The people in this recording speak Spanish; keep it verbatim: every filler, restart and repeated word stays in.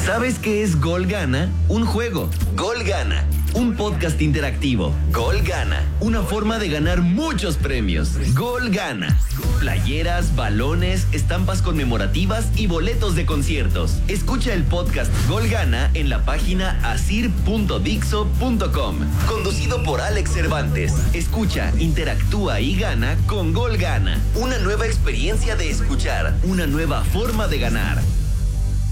¿Sabes qué es Gol Gana? Un juego. Gol Gana. Un podcast interactivo. Gol Gana. Una forma de ganar muchos premios. Gol Gana. Playeras, balones, estampas conmemorativas y boletos de conciertos. Escucha el podcast Gol Gana en la página asir punto dixo punto com. Conducido por Alex Cervantes. Escucha, interactúa y gana con Gol Gana. Una nueva experiencia de escuchar. Una nueva forma de ganar.